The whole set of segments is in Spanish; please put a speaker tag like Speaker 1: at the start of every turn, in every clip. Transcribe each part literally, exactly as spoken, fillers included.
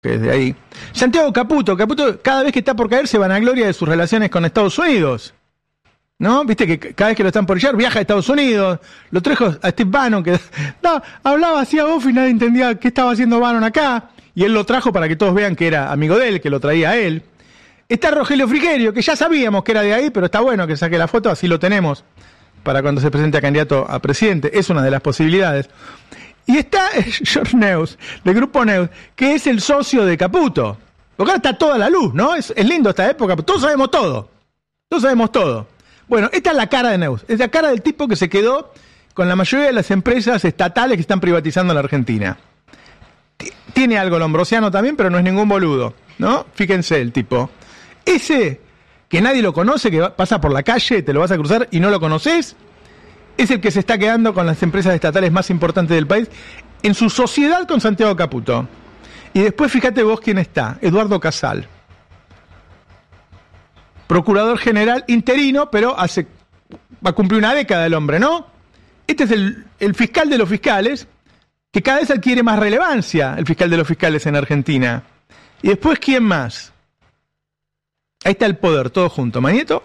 Speaker 1: que es de ahí. Santiago Caputo, Caputo cada vez que está por caer se vanagloria de sus relaciones con Estados Unidos. ¿No? Viste que cada vez que lo están por llevar, viaja a Estados Unidos, lo trajo a Steve Bannon, que no, hablaba así a off y nadie entendía qué estaba haciendo Bannon acá, y él lo trajo para que todos vean que era amigo de él, que lo traía a él. Está Rogelio Frigerio, que ya sabíamos que era de ahí, pero está bueno que saque la foto, así lo tenemos, para cuando se presente a candidato a presidente, es una de las posibilidades. Y está George Neus, del grupo Neus, que es el socio de Caputo. Porque ahora está toda la luz, ¿no? Es, es lindo esta época, todos sabemos todo, todos sabemos todo. Bueno, esta es la cara de Neus, es la cara del tipo que se quedó con la mayoría de las empresas estatales que están privatizando en la Argentina. Tiene algo lombrosiano también, pero no es ningún boludo, ¿no? Fíjense el tipo. Ese que nadie lo conoce, que pasa por la calle, te lo vas a cruzar y no lo conoces, es el que se está quedando con las empresas estatales más importantes del país en su sociedad con Santiago Caputo. Y después fíjate vos quién está, Eduardo Casal. Procurador general interino, pero hace va a cumplir una década el hombre, ¿no? Este es el, el fiscal de los fiscales, que cada vez adquiere más relevancia, el fiscal de los fiscales en Argentina. Y después, ¿quién más? Ahí está el poder, todo junto. Mañeto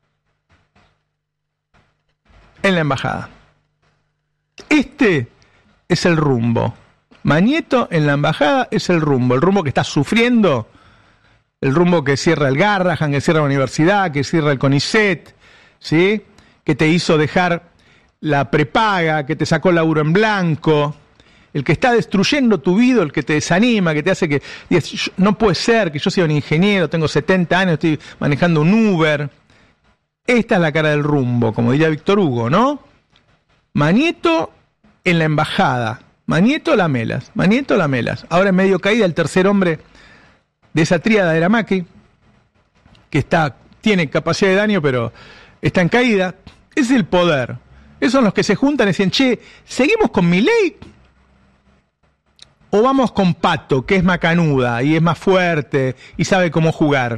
Speaker 1: en la embajada. Este es el rumbo. Mañeto en la embajada es el rumbo. El rumbo que está sufriendo. El rumbo que cierra el Garrahan, que cierra la universidad, que cierra el CONICET, ¿sí? Que te hizo dejar la prepaga, que te sacó el laburo en blanco, el que está destruyendo tu vida, el que te desanima, que te hace que digas, no puede ser que yo sea un ingeniero, tengo setenta años, estoy manejando un Uber. Esta es la cara del rumbo, como diría Víctor Hugo, ¿no? Mañeto en la embajada, Mañeto Lamelas, Mañeto Lamelas. Ahora en medio caída el tercer hombre de esa tríada de la Macri, que está, tiene capacidad de daño, pero está en caída. Es el poder. Esos son los que se juntan y dicen, che, ¿seguimos con Milei? ¿O vamos con Pato, que es macanuda y es más fuerte y sabe cómo jugar?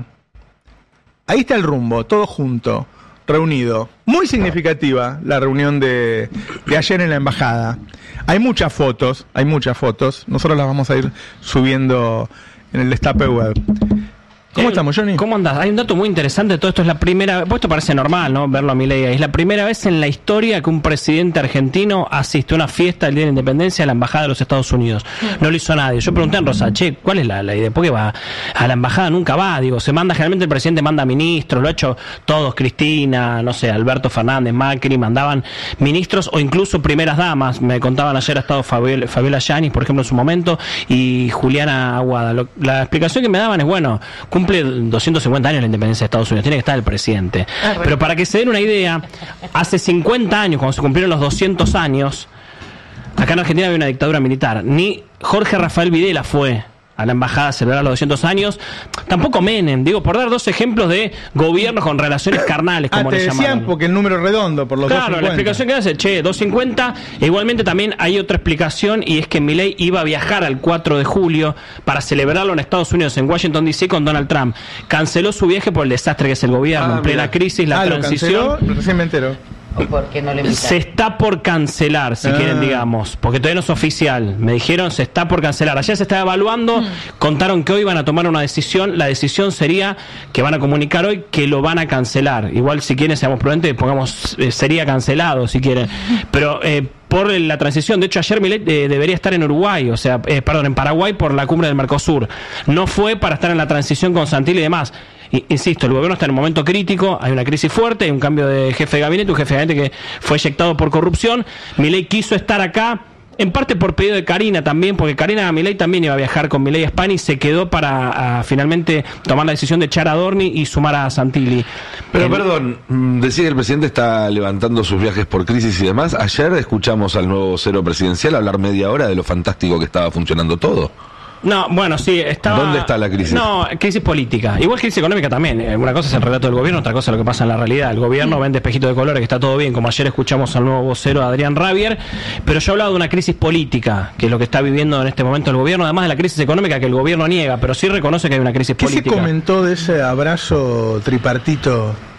Speaker 1: Ahí está el rumbo, todo junto, reunido. Muy significativa la reunión de, de ayer en la embajada. Hay muchas fotos, hay muchas fotos. Nosotros las vamos a ir subiendo en el Destape Web. ¿Cómo eh, estamos, Johnny?
Speaker 2: ¿Cómo andás? Hay un dato muy interesante de todo esto. Es la primera vez, pues esto parece normal, ¿no? Verlo a Milei. Es la primera vez en la historia que un presidente argentino asiste a una fiesta del Día de la Independencia a la Embajada de los Estados Unidos. No lo hizo nadie. Yo pregunté a Rosa, che, ¿cuál es la, la idea? ¿Por qué va? A la embajada nunca va. Digo, se manda, generalmente el presidente manda ministros, lo ha hecho todos, Cristina, no sé, Alberto Fernández, Macri, mandaban ministros o incluso primeras damas. Me contaban ayer ha estado Fabiola, Fabiola Yáñez, por ejemplo, en su momento, y Juliana Aguada. Lo, la explicación que me daban es, bueno, cumple doscientos cincuenta años la independencia de Estados Unidos, tiene que estar el presidente. Ah, bueno. Pero para que se den una idea, hace cincuenta años, cuando se cumplieron los doscientos años, acá en Argentina había una dictadura militar. Ni Jorge Rafael Videla fue a la embajada a celebrar los doscientos años, tampoco Menem, digo, por dar dos ejemplos de gobiernos con relaciones carnales, como
Speaker 1: ah, te
Speaker 2: le
Speaker 1: decían
Speaker 2: llamaron.
Speaker 1: Porque el número doscientos por los
Speaker 2: claro,
Speaker 1: doscientos cincuenta.
Speaker 2: La explicación que hace, che, doscientos cincuenta, e igualmente también hay otra explicación, y es que Milei iba a viajar al cuatro de julio para celebrarlo en Estados Unidos, en Washington D C con Donald Trump. Canceló su viaje por el desastre que es el gobierno, ah, en plena mira. crisis, la
Speaker 1: ah,
Speaker 2: transición.
Speaker 1: Lo canceló, recién me entero.
Speaker 3: ¿O por qué no le invitaron?
Speaker 2: Se está por cancelar, si ah. quieren, digamos, porque todavía no es oficial. Me dijeron, se está por cancelar. Ayer se está evaluando, mm. contaron que hoy van a tomar una decisión. La decisión sería que van a comunicar hoy que lo van a cancelar. Igual, si quieren, seamos prudentes, pongamos, eh, sería cancelado, si quieren. Pero eh, por la transición, de hecho, ayer Milei eh, debería estar en Uruguay, o sea, eh, perdón, en Paraguay por la cumbre del Mercosur. No fue para estar en la transición con Santilli y demás. Insisto, el gobierno está en un momento crítico, hay una crisis fuerte, hay un cambio de jefe de gabinete, un jefe de gabinete que fue eyectado por corrupción. Milei quiso estar acá, en parte por pedido de Karina también, porque Karina Milei también iba a viajar con Milei a España y se quedó para a, finalmente tomar la decisión de echar a Dorni y sumar a Santilli.
Speaker 4: Pero
Speaker 2: el,
Speaker 4: perdón, decía que el presidente está levantando sus viajes por crisis y demás. Ayer escuchamos al nuevo vocero presidencial hablar media hora de lo fantástico que estaba funcionando todo.
Speaker 2: No, bueno, sí, estaba...
Speaker 4: ¿Dónde está la crisis?
Speaker 2: No, crisis política. Igual crisis económica también. Una cosa es el relato del gobierno, otra cosa es lo que pasa en la realidad. El gobierno vende espejitos de colores, que está todo bien, como ayer escuchamos al nuevo vocero Adrián Rabier, pero yo he hablado de una crisis política, que es lo que está viviendo en este momento el gobierno, además de la crisis económica que el gobierno niega, pero sí reconoce que hay una crisis
Speaker 1: ¿Qué
Speaker 2: política.
Speaker 1: ¿Qué se comentó de ese abrazo tripartito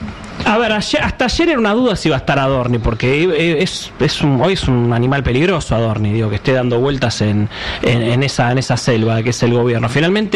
Speaker 2: A ver, ayer, hasta ayer era una duda si iba a estar Adorni, porque es, es un, hoy es un animal peligroso Adorni, digo, que esté dando vueltas en, en, en, esa, en esa selva que es el gobierno. Finalmente